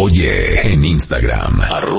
Oye en Instagram,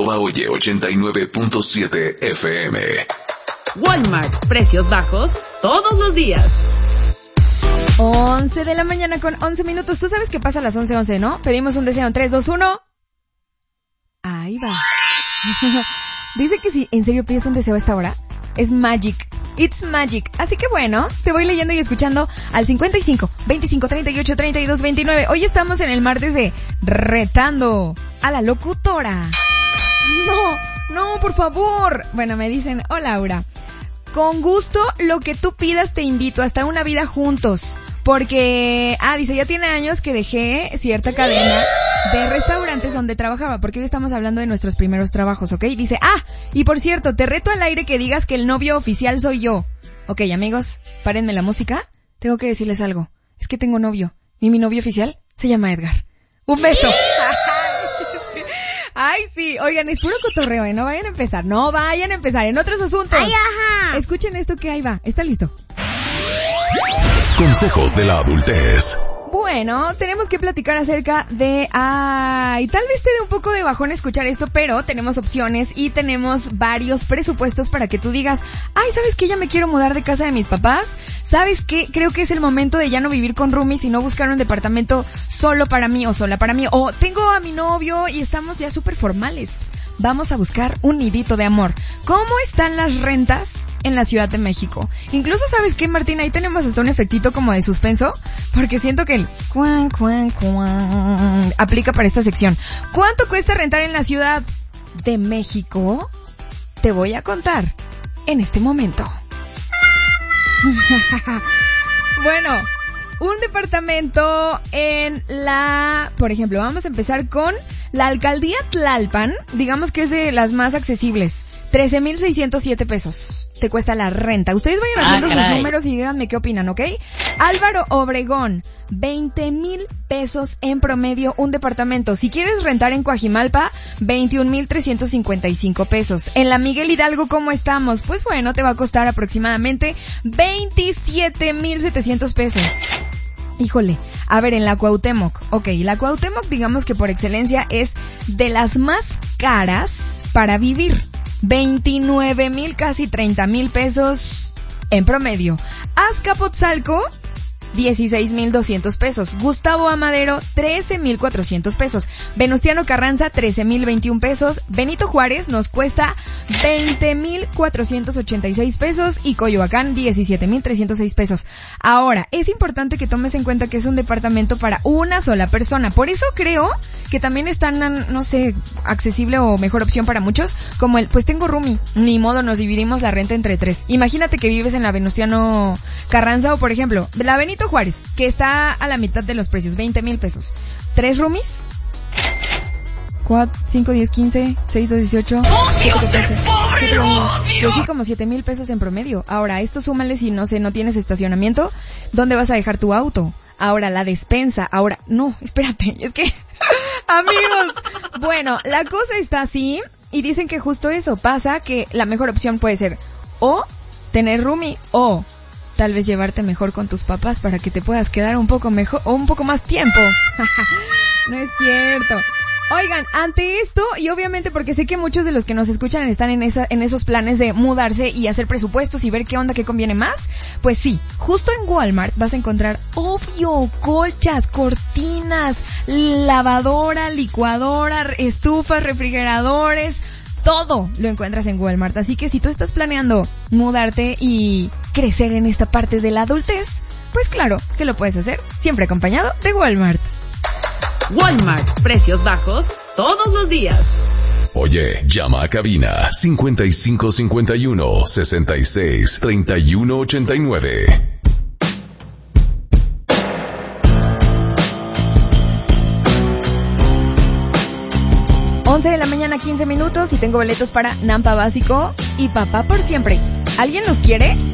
@oye89.7 FM. Walmart, precios bajos todos los días. 11 de la mañana con 11 minutos. Tú sabes que pasa a las 11:11, ¿no? Pedimos un deseo en 3, 2, 1. Ahí va. Dice que si en serio pides un deseo a esta hora, es magic. It's magic. Así que bueno, te voy leyendo y escuchando al 55 25 38 32 29. Hoy estamos en el martes de Retando a la Locutora. No, por favor. Bueno, me dicen, hola Laura. Con gusto, lo que tú pidas te invito, hasta una vida juntos. Porque, dice, ya tiene años que dejé cierta cadena de restaurantes donde trabajaba, porque hoy estamos hablando de nuestros primeros trabajos, ¿ok? Dice, y por cierto, te reto al aire que digas que el novio oficial soy yo. Ok, amigos, párenme la música, tengo que decirles algo. Es que tengo novio, y mi novio oficial se llama Edgar. ¡Un beso! Ay, sí, oigan, es puro cotorreo, No vayan a empezar en otros asuntos. ¡Ay, ajá! Escuchen esto que ahí va, ¿está listo? Consejos de la adultez. Bueno, tenemos que platicar acerca de... y tal vez te dé un poco de bajón escuchar esto, pero tenemos opciones y tenemos varios presupuestos para que tú digas, ¿sabes qué? Ya me quiero mudar de casa de mis papás. ¿Sabes qué? Creo que es el momento de ya no vivir con roomies y no buscar un departamento solo para mí o sola para mí. O tengo a mi novio y estamos ya súper formales. Vamos a buscar un nidito de amor. ¿Cómo están las rentas en la Ciudad de México? Incluso, ¿sabes qué, Martín? Ahí tenemos hasta un efectito como de suspenso, porque siento que el cuan aplica para esta sección. ¿Cuánto cuesta rentar en la Ciudad de México? Te voy a contar en este momento. Bueno, un departamento en por ejemplo, vamos a empezar con la alcaldía Tlalpan, digamos que es de las más accesibles. 13,607 pesos te cuesta la renta. Ustedes vayan haciendo sus números y díganme qué opinan, ¿ok? Álvaro Obregón, 20,000 pesos en promedio un departamento. Si quieres rentar en Coajimalpa, 21,355 pesos. En la Miguel Hidalgo, ¿cómo estamos? Pues bueno, te va a costar aproximadamente 27,700 pesos. Híjole, a ver, en la Cuauhtémoc. Ok, la Cuauhtémoc digamos que por excelencia es de las más caras para vivir. 29,000, casi 30,000 pesos en promedio. Azcapotzalco, 16,200 pesos. Gustavo Amadero, 13,400 pesos. Venustiano Carranza, 13,021 pesos. Benito Juárez nos cuesta 20,486 pesos. Y Coyoacán, 17,306 pesos. Ahora, es importante que tomes en cuenta que es un departamento para una sola persona. Por eso creo que también están, no sé, accesible o mejor opción para muchos, como pues tengo roomie. Ni modo, nos dividimos la renta entre 3. Imagínate que vives en la Venustiano Carranza o, por ejemplo, de la Benito Juárez, que está a la mitad de los precios, 20,000 pesos. 3 roomies, 4, 5, 10, 15, 6, 2, 18, 7, 14, 7, 1, pues sí, como 7,000 pesos en promedio. Ahora, esto súmale si no tienes estacionamiento, ¿dónde vas a dejar tu auto? Ahora, la despensa, no, espérate, es que, amigos, bueno, la cosa está así, y dicen que justo eso pasa, que la mejor opción puede ser, o tener roomie, o tal vez llevarte mejor con tus papás para que te puedas quedar un poco mejor o un poco más tiempo. No es cierto. Oigan, ante esto, y obviamente porque sé que muchos de los que nos escuchan están en esos planes de mudarse y hacer presupuestos y ver qué onda, qué conviene más, pues sí, justo en Walmart vas a encontrar, obvio, colchas, cortinas, lavadora, licuadora, estufas, refrigeradores, todo lo encuentras en Walmart. Así que si tú estás planeando mudarte y crecer en esta parte de la adultez, pues claro que lo puedes hacer, siempre acompañado de Walmart. Walmart, precios bajos todos los días. Oye, llama a cabina 5551 66 31 89. De la mañana, 15 minutos, y tengo boletos para Nampa Básico y Papá por Siempre. ¿Alguien los quiere?